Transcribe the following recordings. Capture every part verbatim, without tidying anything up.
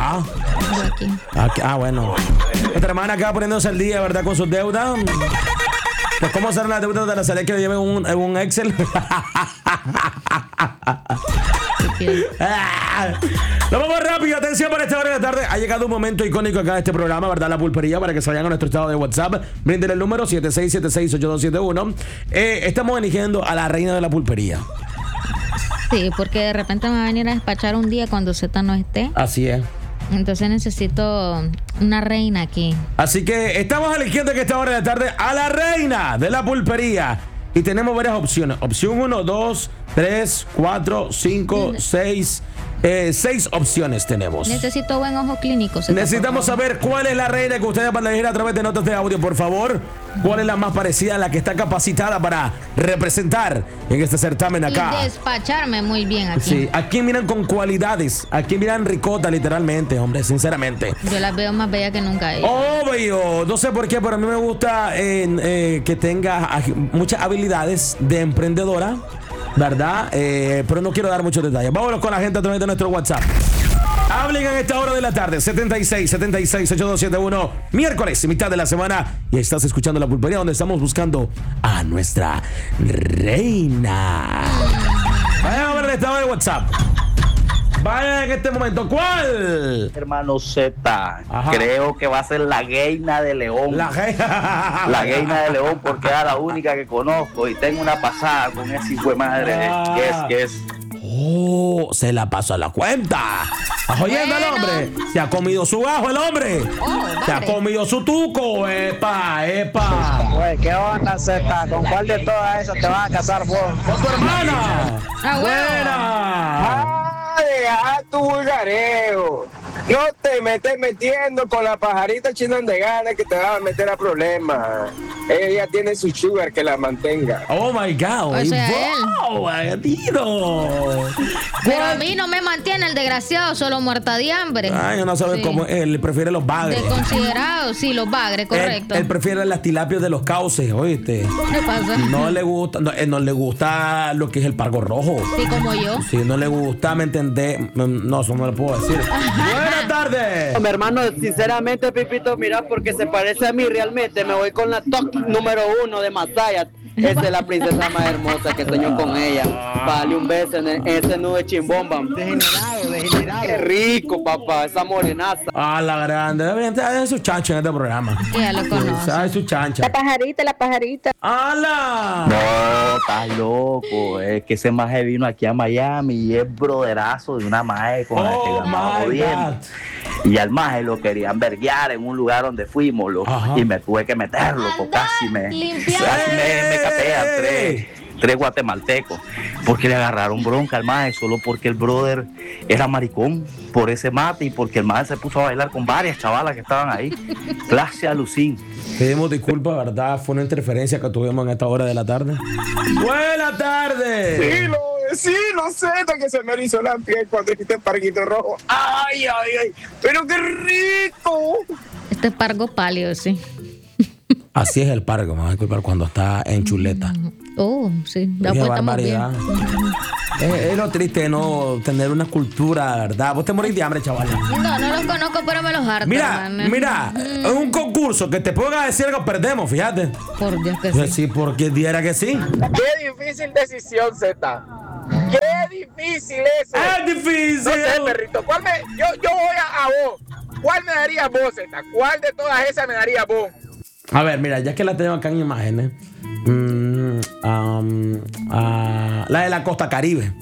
está? Aquí. Aquí, ah, bueno. Nuestra hermana acaba poniéndose al día, ¿verdad? Con sus deudas. Pues, ¿cómo serán las deudas de la Select que lleven un, un Excel? Nos vamos rápido, atención para esta hora de la tarde. Ha llegado un momento icónico acá en este programa, ¿verdad? La pulpería, para que se vayan a nuestro estado de WhatsApp. Brinden el número siete seis siete seis ocho dos siete uno. Eh, estamos eligiendo a la reina de la pulpería. Sí, porque de repente me va a venir a despachar un día cuando Z no esté. Así es. Entonces necesito una reina aquí. Así que estamos eligiendo en esta hora de la tarde a la reina de la pulpería. Y tenemos varias opciones. Opción uno, dos, tres, cuatro, cinco, seis. Eh, seis opciones tenemos. Necesito buen ojo clínico. Z, Necesitamos saber cuál es la reina que ustedes van a elegir a través de notas de audio, por favor. ¿Cuál es la más parecida, la que está capacitada para representar en este certamen acá? Y despacharme muy bien aquí. Sí, aquí miran con cualidades. Aquí miran ricota, literalmente, hombre, sinceramente. Yo las veo más bellas que nunca. Ella. Obvio, no sé por qué, pero a mí me gusta eh, eh, que tenga muchas habilidades de emprendedora, ¿verdad? Eh, pero no quiero dar muchos detalles. Vámonos con la gente a través de nuestro WhatsApp. Hablen en esta hora de la tarde, setenta y seis, setenta y seis, ocho dos siete uno, miércoles, mitad de la semana, y estás escuchando La Pulpería, donde estamos buscando a nuestra reina. Vayan a ver el estado de WhatsApp. Vayan en este momento. ¿Cuál? Hermano Z, Ajá. Creo que va a ser la Geina de León. La reina. La Geina de León, porque era la única que conozco y tengo una pasada con ese hijo de madre. Ah. Que es, que es. Oh, se la pasó a la cuenta. ¿Estás oyendo el Bueno. hombre? Se ha comido su gajo el hombre. Oh, Se ha madre. comido su tuco. Epa, epa. Güey, ¿qué onda, Z? ¿Con cuál de todas esas te vas a casar vos? Con tu hermana. Ah, bueno. Buena. ¡Ah, deja tu vulgareo! No te metes metiendo con la pajarita china de gana que te va a meter a problemas. Ella tiene su sugar que la mantenga. Oh my God. O sea, wow, bandido. Pero a mí no me mantiene el desgraciado, solo muerta de hambre. Ay, yo no sabe Sí. cómo él prefiere los bagres. Desconsiderado, sí, los bagres, correcto. Él, él prefiere las tilapias de los cauces, ¿oíste? ¿Qué pasa? No le gusta, no, eh, no le gusta lo que es el pargo rojo. Sí, como yo. Si no le gusta, ¿me entendés? No, eso no lo puedo decir. Buenas tardes. Mi hermano, sinceramente, Pipito, mira, porque se parece a mí realmente, me voy con la top número uno de Masaya. Esa es la princesa más hermosa que sueño con ella. Dale un beso en, el- en ese nudo chimbomba. Degenerado, degenerado. Qué rico, papá, esa morenaza. A la grande. Debe su chancho en este programa. Ya lo conoce. Ay, su chancha. La pajarita, la pajarita. ¡Hala! No, estás loco. Es que ese maje vino aquí a Miami y es broderazo de una maje con la que Oh la andaba my jodiendo. God. Y al maje lo querían verguiar en un lugar donde fuimos, loco. Ajá. Y me tuve que meterlo, loco. Casi me, limpiando. casi me, me capean tres, tres guatemaltecos. Porque le agarraron bronca al maje, solo porque el brother era maricón por ese mate y porque el maje se puso a bailar con varias chavalas que estaban ahí. Clase a Lucín. Pedimos disculpas, ¿verdad? Fue una interferencia que tuvimos en esta hora de la tarde. ¡Buenas tardes! Sí, lo, sí, lo sé, que se me erizó la piel cuando dijiste parquito rojo. ¡Ay, ay, ay! ¡Pero qué rico! Este es pargo pálido, sí. Así es el pargo, me va a disculpar cuando está en chuleta. Oh, sí. La Qué puesta muy bien. barbaridad. Es, es lo triste de no tener una cultura, ¿verdad? Vos te morís de hambre, chaval. No, no los conozco, pero me los harto, Mira, hermano. mira, es un concurso que te ponga a decir algo, perdemos, fíjate. Por Dios que Pues sí. sí, porque diera que sí. ¡Qué difícil decisión, Z! ¡Qué difícil eso! Es difícil. No sé, perrito. ¿Cuál me, yo, yo voy a, a vos. ¿Cuál me darías vos, Z? ¿Cuál de todas esas me darías vos? A ver, mira, ya que la tengo acá en imágenes. mm, um, ah, la de la costa Caribe.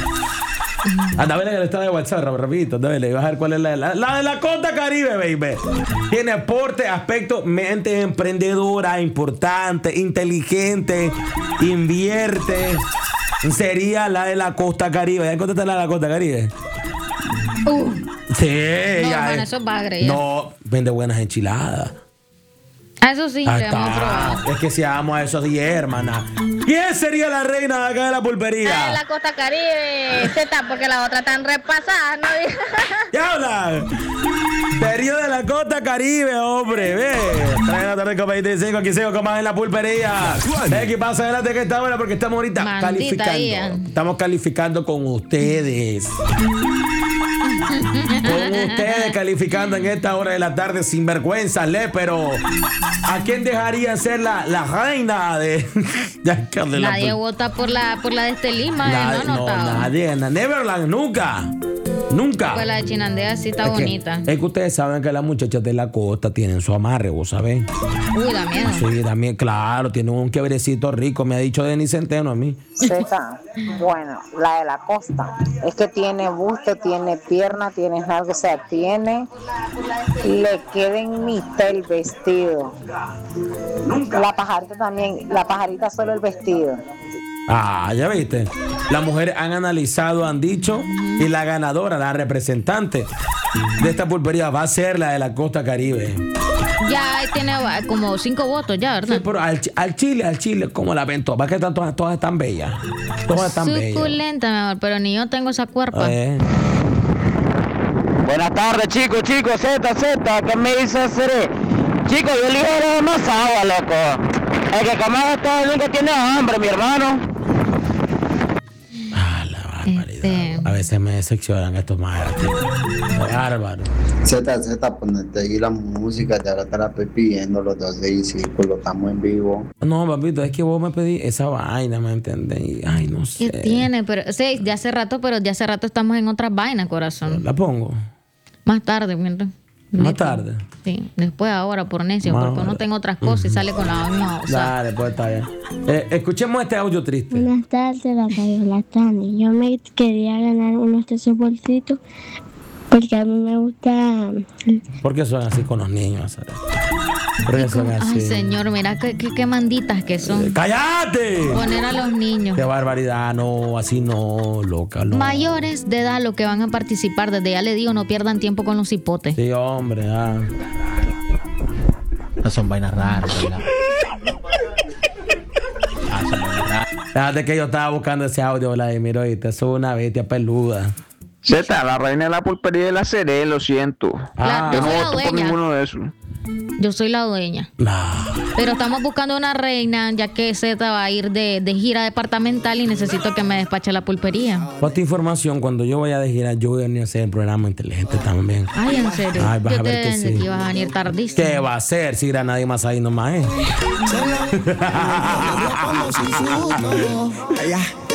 Anda, vele el estado de WhatsApp, rapidito, anda, vele, vas a ver cuál es la de la, la de la costa Caribe, baby. Tiene porte, aspecto, mente emprendedora, importante, inteligente, invierte. Sería la de la costa Caribe. ¿Ya encontraste la de la costa Caribe? Uh, Sí, no, ya hermano, es. eso es bagre. Ya. No, vende buenas enchiladas. Ah, eso sí, Ahí lo hemos probado. está. Es que si amo a esos diez, hermana. ¿Quién sería la reina de acá de la pulpería? Ah, la costa Caribe, Z, porque la otra tan repasada, ¿no? ¿Qué hablan? Periodo de la costa Caribe, hombre. Ve. Trae la tarde con veinticinco, aquí sigo con más en la pulpería. X, pasa adelante que está buena porque estamos ahorita Maldita calificando. Ian. Estamos calificando con ustedes. Con ustedes calificando en esta hora de la tarde sin vergüenza, le, pero ¿a quién dejaría ser la, la reina de, de la Nadie vota por la, por la de Estelima, Nadie, no, no, no, nadie, na- Neverland, nunca. Nunca. Pues la de Chinandega sí está Es que- bonita. es que ustedes saben que las muchachas de la costa tienen su amarre, vos sabés. Uy, da miedo. Sí, también, claro, tienen un quebrecito rico, me ha dicho Denis Centeno a mí. Zeta, bueno, la de la costa, es que tiene busto, tiene pierna, tiene algo, o sea, tiene, le queda en mitad el vestido. La pajarita también, la pajarita solo el vestido. Ah, ya viste. Las mujeres han analizado, han dicho, y la ganadora, la representante de esta pulpería va a ser la de la costa Caribe. Ya tiene va, como cinco votos ya, ¿verdad? Sí, pero al, chi- al Chile, al Chile, ¿cómo la ven todas? Va que están todas, todas están bellas. Todas están bellas. Suculenta, mi amor, pero ni yo tengo esa cuerpa. Eh. Buenas tardes, chicos, chicos, Z, Z, ¿qué me dice hacer? Chicos, yo elijo de más agua, loco. El que come está bien que tiene hambre, mi hermano. Ah, la barbaridad. Este- A veces me decepcionan estos más. Bárbaro. Z, Z, ponete ahí la música, ya te la estoy pidiendo los dos de círculo, estamos en vivo. No, papito, es que vos me pedí esa vaina, ¿me entendés? Y, ay, no sé. ¿Qué tiene? Pero, sí, de hace rato, pero de hace rato estamos en otras vainas, corazón. La pongo. Más tarde, mientras. Más tarde. Sí, después ahora por necio, Más porque uno ahora. tenga otras cosas y sale con la misma. O sea, Dale, pues está bien. Eh, escuchemos este audio triste. Buenas tardes, la Rayola Tani. Yo me quería ganar unos de esos bolsitos porque a mí me gusta. ¿Por qué son así con los niños? ¿Sabes? ¿Por qué son así? ay, señor, mira qué, qué, qué manditas que son. ¡Cállate! Poner a los niños ¡Qué barbaridad! No, así no, loca, no. mayores de edad los que van a participar. Desde ya le digo, no pierdan tiempo con los hipotes. Sí, hombre, ah. No son vainas raras, ¿verdad? Ah, son vainas raras. Fíjate que yo estaba buscando ese audio, Vladimir, oíste, eso es una bestia peluda. Z, la reina de la pulpería de la Seré, lo siento. Ah, Yo Yo no soy la voto por dueña. ninguno de esos. Yo soy la dueña. nah. Pero estamos buscando una reina, ya que Z va a ir de, de gira departamental y necesito que me despache la pulpería. Con esta información, cuando yo vaya de gira, yo voy a venir a hacer el programa inteligente también. Ay, en serio. Ay, vas Yo a ver te que sí. que ibas a venir tardísimo. ¿Qué va a hacer si irá nadie más ahí nomás, eh? Se la-